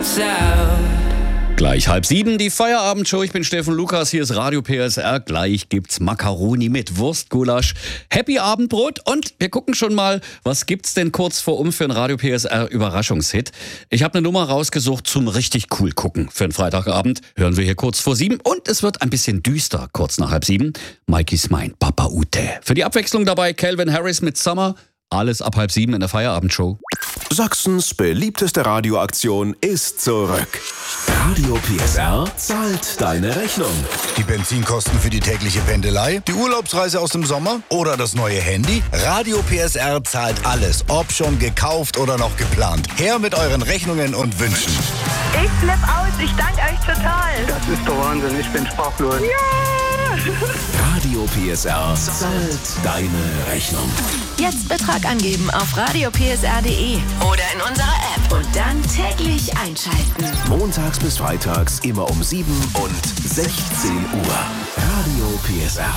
lights out. Gleich 6:30, die Feierabendshow. Ich bin Steffen Lukas, hier ist Radio PSR. Gleich gibt's Macaroni mit Wurstgulasch, Happy Abendbrot und wir gucken schon mal, was gibt's denn kurz vor für einen Radio PSR Überraschungshit. Ich habe eine Nummer rausgesucht zum richtig cool gucken für einen Freitagabend. Hören wir hier kurz vor 7 und es wird ein bisschen düster, kurz nach 6:30. Mikey's Mein, Papa Ute. Für die Abwechslung dabei Calvin Harris mit Summer. Alles ab 6:30 in der Feierabendshow. Sachsens beliebteste Radioaktion ist zurück. Radio PSR zahlt deine Rechnung. Die Benzinkosten für die tägliche Pendelei, die Urlaubsreise aus dem Sommer oder das neue Handy? Radio PSR zahlt alles, ob schon gekauft oder noch geplant. Her mit euren Rechnungen und Wünschen. Ich flipp aus, ich danke euch total. Das ist der Wahnsinn, ich bin sprachlos. Ja! Radio PSR zahlt deine Rechnung. Jetzt Betrag angeben auf radiopsr.de oder in unserer App und dann täglich einschalten. Montags bis freitags immer um 7 und 16 Uhr. Radio PSR.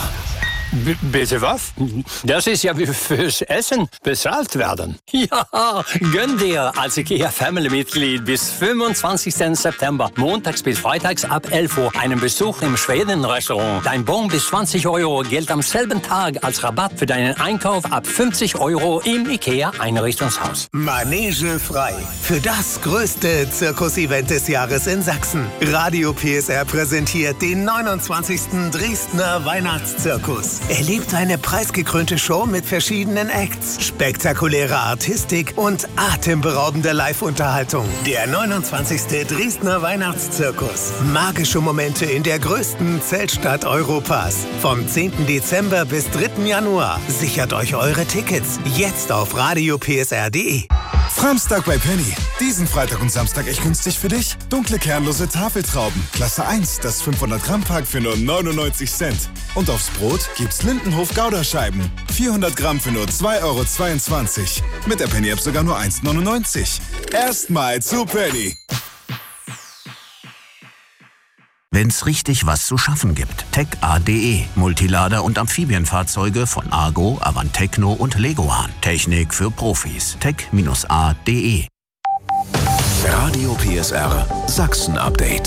Bitte was? Das ist ja wie fürs Essen bezahlt werden. Ja, gönn dir als IKEA-Family-Mitglied bis 25. September, montags bis freitags ab 11 Uhr, einen Besuch im Schweden-Restaurant. Dein Bon bis 20 Euro gilt am selben Tag als Rabatt für deinen Einkauf ab 50 Euro im IKEA-Einrichtungshaus. Manege frei für das größte Zirkus-Event des Jahres in Sachsen. Radio PSR präsentiert den 29. Dresdner Weihnachtszirkus. Erlebt eine preisgekrönte Show mit verschiedenen Acts, spektakuläre Artistik und atemberaubende Live-Unterhaltung. Der 29. Dresdner Weihnachtszirkus. Magische Momente in der größten Zeltstadt Europas. Vom 10. Dezember bis 3. Januar. Sichert euch eure Tickets jetzt auf radiopsr.de. Framstag bei Penny. Diesen Freitag und Samstag echt günstig für dich. Dunkle kernlose Tafeltrauben. Klasse 1, das 500 Gramm Pack für nur 99 Cent. Und aufs Brot gibt's Lindenhof Gouda-Scheiben. 400 Gramm für nur 2,22 €. Mit der Penny-App sogar nur 1,99 €. Erstmal zu Penny. Wenn's richtig was zu schaffen gibt. TechA.de. Multilader und Amphibienfahrzeuge von Argo, Avantecno und Leguan. Technik für Profis. Tech-A.de. Radio PSR Sachsen-Update.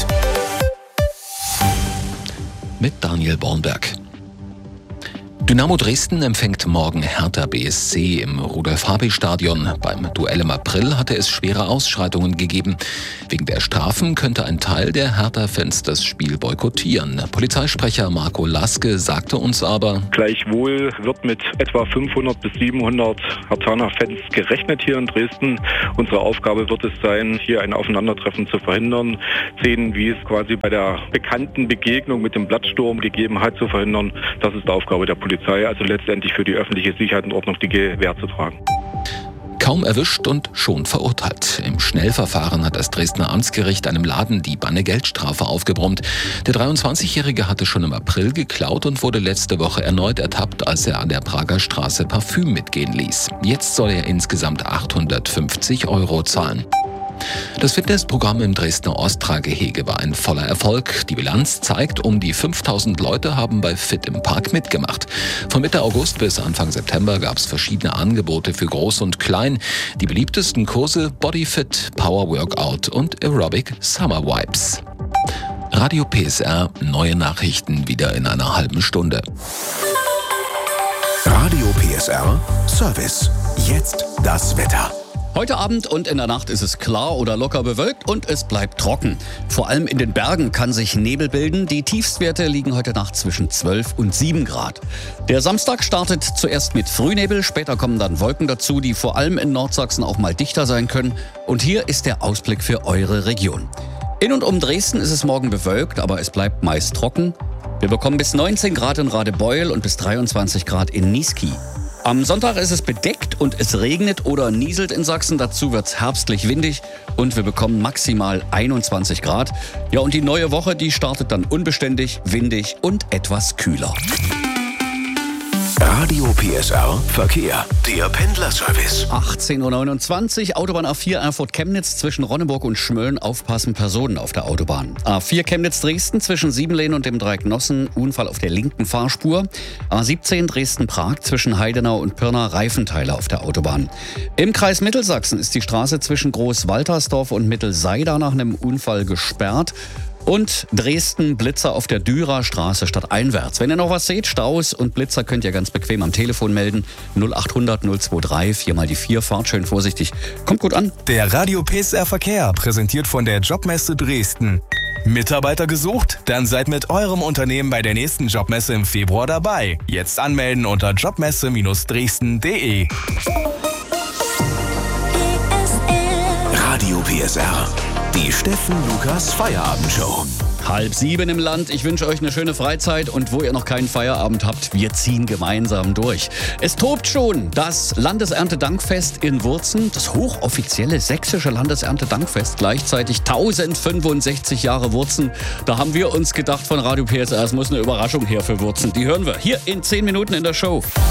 Mit Daniel Bornberg. Dynamo Dresden empfängt morgen Hertha BSC im Rudolf-Habich-Stadion. Beim Duell im April hatte es schwere Ausschreitungen gegeben. Wegen der Strafen könnte ein Teil der Hertha-Fans das Spiel boykottieren. Polizeisprecher Marco Laske sagte uns aber: Gleichwohl wird mit etwa 500 bis 700 Herthaner-Fans gerechnet hier in Dresden. Unsere Aufgabe wird es sein, hier ein Aufeinandertreffen zu verhindern. Szenen, wie es quasi bei der bekannten Begegnung mit dem Blattsturm gegeben hat, zu verhindern. Das ist die Aufgabe der Polizei, also letztendlich für die öffentliche Sicherheit und Ordnung die Gewähr zu tragen. Kaum erwischt und schon verurteilt. Im Schnellverfahren hat das Dresdner Amtsgericht einem Ladendieb eine Geldstrafe aufgebrummt. Der 23-Jährige hatte schon im April geklaut und wurde letzte Woche erneut ertappt, als er an der Prager Straße Parfüm mitgehen ließ. Jetzt soll er insgesamt 850 € zahlen. Das Fitnessprogramm im Dresdner Ostra-Gehege war ein voller Erfolg. Die Bilanz zeigt, um die 5000 Leute haben bei Fit im Park mitgemacht. Von Mitte August bis Anfang September gab es verschiedene Angebote für Groß und Klein. Die beliebtesten Kurse Bodyfit, Power Workout und Aerobic Summer Vibes. Radio PSR, neue Nachrichten wieder in einer halben Stunde. Radio PSR Service. Jetzt das Wetter. Heute Abend und in der Nacht ist es klar oder locker bewölkt und es bleibt trocken. Vor allem in den Bergen kann sich Nebel bilden. Die Tiefstwerte liegen heute Nacht zwischen 12 und 7 Grad. Der Samstag startet zuerst mit Frühnebel, später kommen dann Wolken dazu, die vor allem in Nordsachsen auch mal dichter sein können. Und hier ist der Ausblick für eure Region. In und um Dresden ist es morgen bewölkt, aber es bleibt meist trocken. Wir bekommen bis 19 Grad in Radebeul und bis 23 Grad in Niesky. Am Sonntag ist es bedeckt und es regnet oder nieselt in Sachsen. Dazu wird es herbstlich windig und wir bekommen maximal 21 Grad. Ja, und die neue Woche, die startet dann unbeständig, windig und etwas kühler. Radio PSR Verkehr. Der Pendlerservice. 18:29 Uhr, Autobahn A4 Erfurt-Chemnitz zwischen Ronneburg und Schmölln. Aufpassen, Personen auf der Autobahn. A4 Chemnitz-Dresden zwischen Siebenlehn und dem Dreieck Nossen. Unfall auf der linken Fahrspur. A17 Dresden-Prag zwischen Heidenau und Pirna. Reifenteile auf der Autobahn. Im Kreis Mittelsachsen ist die Straße zwischen Groß-Waltersdorf und Mittelseida nach einem Unfall gesperrt. Und Dresden, Blitzer auf der Dürerstraße stadteinwärts. Wenn ihr noch was seht, Staus und Blitzer, könnt ihr ganz bequem am Telefon melden. 0800 023 4 mal die 4. Fahrt schön vorsichtig. Kommt gut an. Der Radio PSR Verkehr, präsentiert von der Jobmesse Dresden. Mitarbeiter gesucht? Dann seid mit eurem Unternehmen bei der nächsten Jobmesse im Februar dabei. Jetzt anmelden unter jobmesse-dresden.de. Radio PSR. Die Steffen Lukas Feierabendshow. 6:30 im Land. Ich wünsche euch eine schöne Freizeit und wo ihr noch keinen Feierabend habt, wir ziehen gemeinsam durch. Es tobt schon das Landeserntedankfest in Wurzen, das hochoffizielle sächsische Landeserntedankfest, gleichzeitig 1065 Jahre Wurzen. Da haben wir uns gedacht von Radio PSR, es muss eine Überraschung her für Wurzen. Die hören wir hier in 10 Minuten in der Show.